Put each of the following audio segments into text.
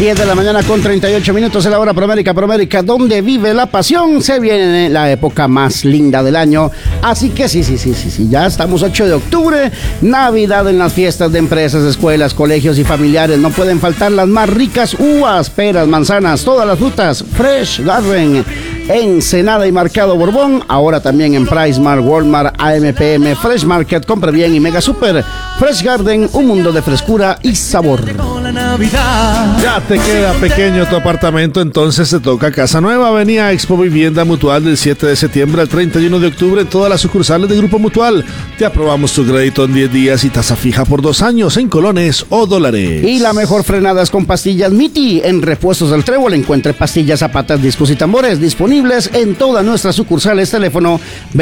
10 de la mañana con 38 minutos en la hora Promérica, donde vive la pasión. Se viene la época más linda del año. Así que sí, ya estamos 8 de octubre, Navidad en las fiestas de empresas, escuelas, colegios y familiares. No pueden faltar las más ricas uvas, peras, manzanas, todas las frutas. Fresh Garden, Ensenada y Mercado Borbón. Ahora también en PriceMart, Walmart, AMPM, Fresh Market, Compre Bien y Mega Super. Fresh Garden, un mundo de frescura y sabor. Ya te queda pequeño tu apartamento, entonces te toca Casa Nueva. Avenida Expo Vivienda Mutual del 7 de septiembre al 31 de octubre en todas las sucursales de Grupo Mutual. Te aprobamos tu crédito en 10 días y tasa fija por 2 años en colones o dólares. Y la mejor frenada es con pastillas Miti. En Repuestos del Trébol encuentre pastillas, zapatas, discos y tambores disponibles en todas nuestras sucursales. Teléfono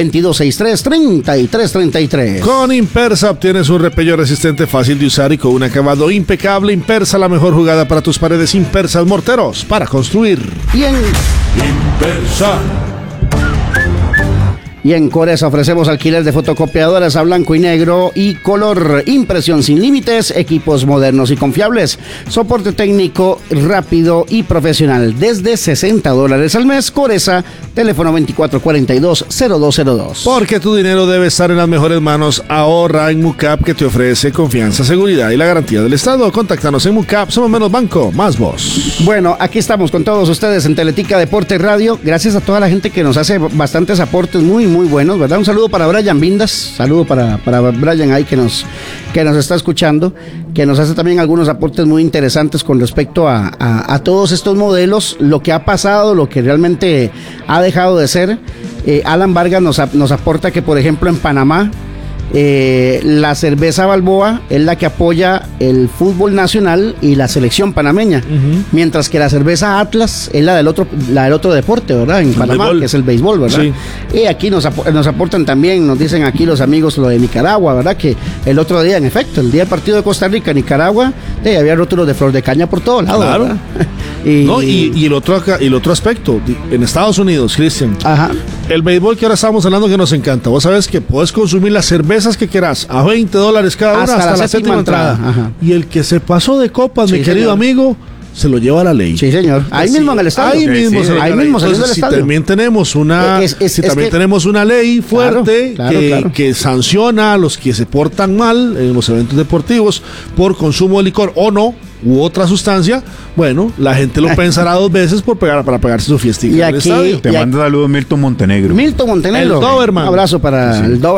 2263-3333. Con Impersa obtienes un repello resistente, fácil de usar y con un acabado impecable. Impersa, la mejor jugada para tus paredes. Impersa, morteros para construir. Impersa. Y en Coresa ofrecemos alquiler de fotocopiadoras a blanco y negro y color, impresión sin límites, equipos modernos y confiables, soporte técnico rápido y profesional desde $60 al mes. Coresa, teléfono 2442-0202. Porque tu dinero debe estar en las mejores manos. Ahorra en Mucap, que te ofrece confianza, seguridad y la garantía del Estado. Contáctanos en Mucap, somos menos banco, más vos. Bueno, aquí estamos con todos ustedes en Teletica Deporte Radio. Gracias a toda la gente que nos hace bastantes aportes muy buenos, ¿verdad? Un saludo para Brian Vindas, saludo para Brian ahí que nos está escuchando, que nos hace también algunos aportes muy interesantes con respecto a todos estos modelos, lo que ha pasado, lo que realmente ha dejado de ser. Alan Vargas nos aporta que, por ejemplo, en Panamá, la cerveza Balboa es la que apoya el fútbol nacional y la selección panameña, mientras que la cerveza Atlas es la del otro deporte, ¿verdad? En Panamá, béisbol, que es el béisbol, ¿verdad? Sí. Y aquí nos aportan también, nos dicen aquí los amigos lo de Nicaragua, ¿verdad? Que el otro día, en efecto, el día del partido de Costa Rica, Nicaragua, había rótulos de flor de caña por todos lados, claro. ¿Verdad? Y el otro aspecto, en Estados Unidos, Cristian, el béisbol que ahora estamos hablando que nos encanta, vos sabes que puedes consumir las cervezas que quieras a $20 cada una hasta la séptima entrada. Y el que se pasó de copas, sí, mi querido amigo, se lo lleva a la ley. Sí, señor. Ahí mismo en el estadio. Ahí mismo saliendo del estadio. También tenemos tenemos una ley fuerte que sanciona a los que se portan mal en los eventos deportivos por consumo de licor o no, u otra sustancia. Bueno, la gente lo pensará 2 veces para pagarse su fiestica en el estadio. Te manda saludos Milton Montenegro. El Doberman. Un abrazo para el Doberman.